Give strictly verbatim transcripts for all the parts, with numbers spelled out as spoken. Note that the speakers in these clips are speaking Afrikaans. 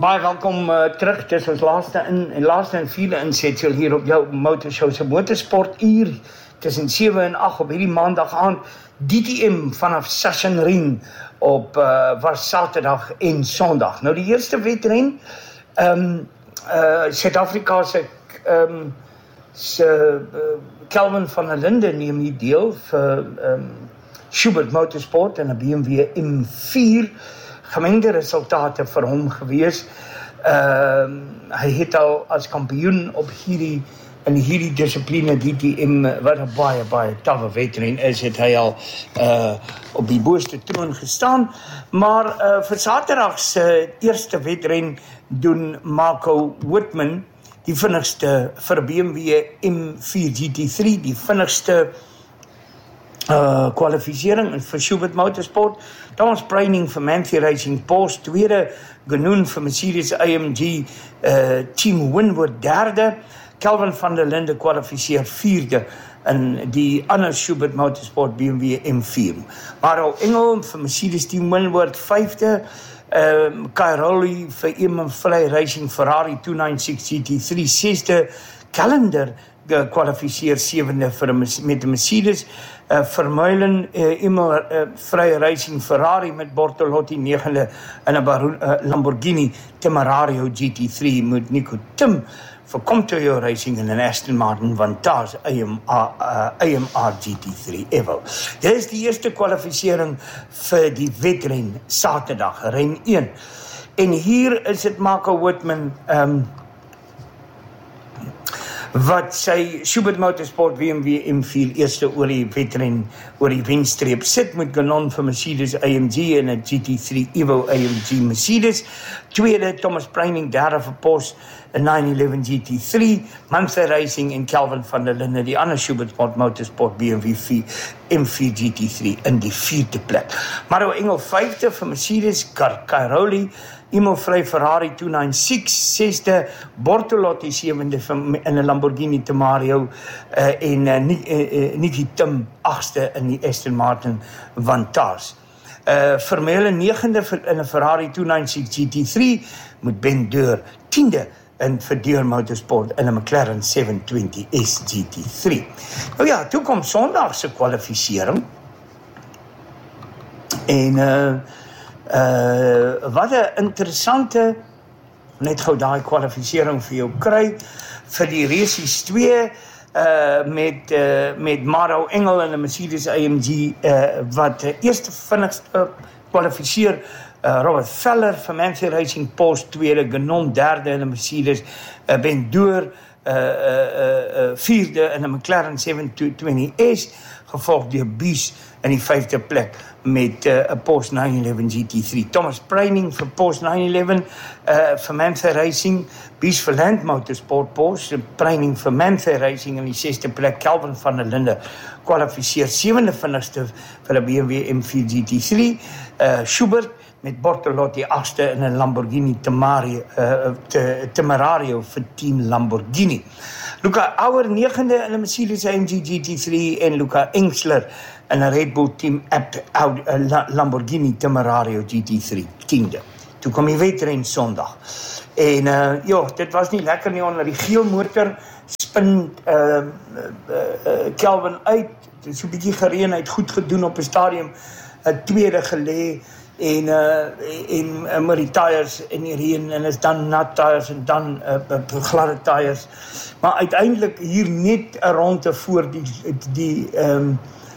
baie welkom uh, terug. Dis ons laaste in en laaste en vierde insetsel hier op jou Motorshow se motorsportuur tussen sewe en agt op hierdie maandag aand. D T M vanaf Sachsenring op uh, was Saterdag en Sondag. Nou die eerste wedren, ehm um, uh, Suid-Afrika se ehm um, se uh, Kelvin van der Linde neem hier deel vir ehm um, Schubert Motorsport en 'n B M W M vier. Gemengde resultate vir hom gewees. Uh, hy het al as kampioen op hierdie in hierdie dissipline D T M wat 'n baie baie tawwe wedren is, het hy al uh, op die boonste troon gestaan. Maar uh, vir Saterdag se eerste wedren doen Marco Wittmann die vinnigste vir B M W M vier G T drie, die vinnigste Uh, kwalificering vir Schubert Motorsport. Thomas Preining vir Manthey Racing Post tweede, Genoen vir Mercedes A M G uh, Team Winward derde, Kelvin van der Linde kwalifiseer vierde in die ander Schubert Motorsport B M W M vier. Maro Engel vir Mercedes Team Winward vyfde, um, Cairoli vir Eamon Fly Racing Ferrari two ninety-six G T three sesde, Callender kwalifiseer sewende vir met die Mercedes, uh, Vermeulen uh, Emil uh, Vrye Racing Ferrari met Bortolotti negende en 'n uh, Lamborghini Temerario G T three met Nico Tim vir Comtoyo Racing en 'n Aston Martin Vantage A M R, uh, A M R G T three Evo. Dit is die eerste kwalificering vir die wedren Saterdag, ren een. En hier is dit Marco Wittmann um, wat sy Schubert Motorsport B M W M vier eerste oor die wedren, oor die wenstreep sit met Ganon vir Mercedes A M G en 'n G T three Evo A M G Mercedes. Tweede, Thomas Preining, derde vir Porsche, 'n nine eleven G T three, Manthey Racing en Kelvin van der Linde, die ander Schubert Motorsport B M W M vier G T three in die vierde plek. Maro Engel vyfde vir Mercedes, Cairoli, Emil Fly Ferrari two ninety-six, sesde, Bortolotti sewende in 'n Lamborghini Temerario uh, en uh, uh, Nicky Tim agste in die Aston Martin Vantage. Uh, Vermeulen negende in 'n Ferrari two ninety-six G T three met Ben Deur tiende in vir Deur Motorsport in 'n McLaren seven twenty S G T three. Nou ja, toe kom Sondag se kwalificering. En uh Uh, wat 'n interessante, net gou daai kwalificering vir jou kry, vir die races twee, uh, met, uh, met Maro Engel en 'n Mercedes A M G, uh, wat uh, eerste vinnigste kwalificeer, uh, Robert Veller vir Manthey Racing Post tweede, Ganon derde in 'n Mercedes, uh, Ben Deur uh, uh, uh, vierde in 'n McLaren seven twenty S, gevolg deur Bies in die vyfde plek met 'n uh, Porsche nine eleven G T three. Thomas Preining vir Porsche nine eleven, uh, vir Manthey Racing, Bies vir Land Motorsport Porsche, Preining vir Manthey Racing in die sesde plek, Kelvin van der Linde kwalifiseer sewende vinnigste vir 'n B M W M vier G T three, uh, Schubert met Bortolotti agste in 'n Lamborghini Temerario, uh, te, Temerario vir Team Lamborghini. Luca Auer negende in 'n Mercedes A M G G T three en Luca Engsler in 'n Red Bull Team Abt uh, Lamborghini Temerario G T three tiende. Toe kom die wedren Sondag. En uh, ja, dit was nie lekker nie onder die geel motor spin uh, uh, uh, Kelvin uit. Dit is so 'n bietjie gereën, hy het goed gedoen op 'n stadium, 'n tweede gelê en uh, en uh, met die tyres en die reën en is dan nat tyres en dan uh, uh, gladde tyres. Maar uiteindelik hier net 'n ronde voor die die ehm um,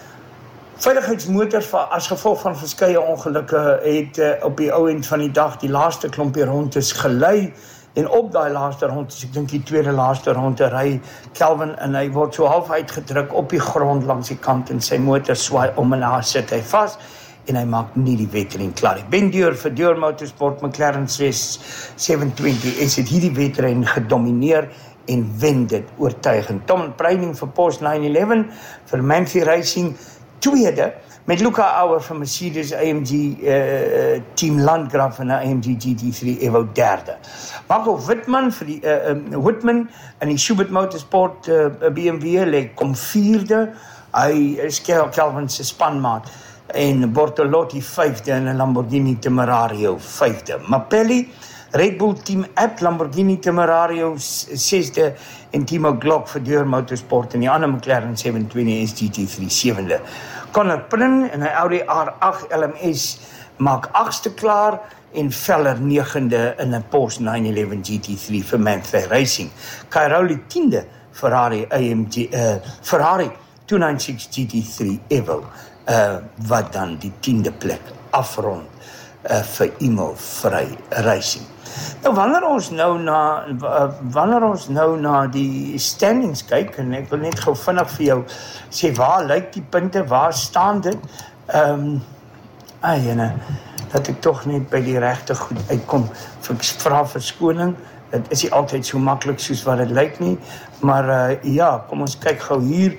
veiligheidsmotors as gevolg van verskeie ongelukke het uh, op die ou end van die dag die laaste klompie rondes gelei en op daai laaste rondes, ek dink die tweede laaste ronde ry Kelvin en hy word so half uitgedruk op die grond langs die kant en sy motor swaai om en daar sit hy vas en hy maak nie die wedren klaar. Ben Deur vir Deur Motorsport McLaren seven twenty is het hierdie wedren gedomineer en wen dit oortuigend. Tom Preining vir Porsche nine eleven, vir Manthey Racing tweede, met Luca Auer van Mercedes A M G uh, Team Landgraf en 'n A M G G T three Evo derde. Marco Wittmann vir die uh, um, Wittmann in die Schubert Motorsport uh, B M W lê kom vierde. Hy is Kelvin se spanmaat en Bortolotti vyfde en 'n Lamborghini Temerario vyfde. Mappelli Red Bull Team App, Lamborghini Temerario sesde en Timo Glock vir Deur Motorsport en die ander McLaren seven twenty S G T three sewende. Connor Prin en 'n Audi R eight L M S maak agste klaar en Veller negende in 'n Porsche nine eleven G T three vir Manthey Racing. Cairoli tiende Ferrari A M G uh, Ferrari two ninety-six G T three Evo uh, wat dan die tiende plek afrond uh, vir Imo Vry Racing. Nou wanneer ons nou na uh, wanneer ons nou na die standings kyk en ek wil net gou vinnig vir jou sê waar lyk die punte, waar staan dit? Ehm um, ai ene dat ek tog net by die regte goed uitkom. Ek vra verskoning. Dit is nie altyd so maklik soos wat dit lyk nie, maar uh, ja, kom ons kyk gou hier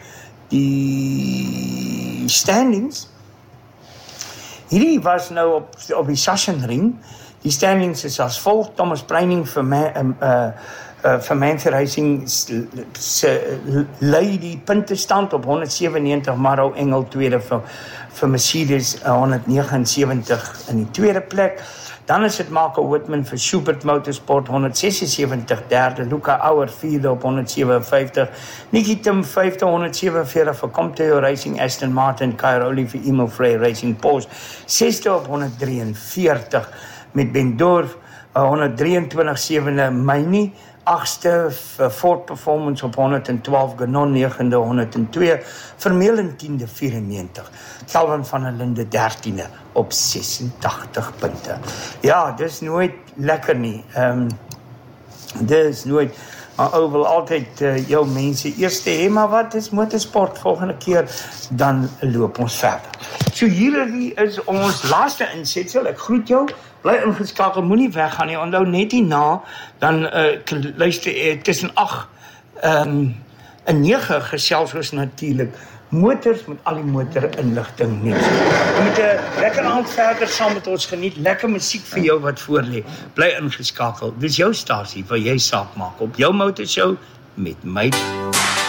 die standings. Hierdie was nou op op die Sachsenring. Die standings is as volg: Thomas Preining vir my, um, uh, uh, vir Manthey Racing se lei die puntestand op honderdsewennegentig, Maro Engel tweede vir vir Mercedes uh, honderdnegensewentig in die tweede plek. Dan is dit Marco Whitman vir Schubert Motorsport honderdsesensewentig, derde, Luca Auer vierde op honderdsewenvyftig, Nicky Tim vyfde honderdsewenveertig vir Compteo Racing Aston Martin, Cairoli vir Imo Vry Racing Porsche sesde op honderddrieënveertig met Ben Dorf uh, honderddrieëntwintig sewende Mynie agste vir Ford Performance op honderdtwaalf, Ganon negende honderdtwee, Vermeulen tiende vyfennegentig, Calvin van der Linde dertiende op sesentagtig punte. Ja, dis nooit lekker nie. Ehm um, dis nooit, maar ou wil altyd uh, jou mense eerste hê, maar wat is motorsport? Volgende keer dan loop ons verder. So hier is ons laaste insetsel. Ek groet jou. Bly ingeskakel, moenie weggaan nie. Onthou net hierna dan uh, luister uh, tussen agt um, en nege gesels ons natuurlik motors met al die motorinligting nie. Jy moet 'n lekker aand verder saam met ons geniet. Lekker musiek vir jou wat voor lê. Bly ingeskakel. Dis jou stasie waar jy saak maak op jou motorshow met my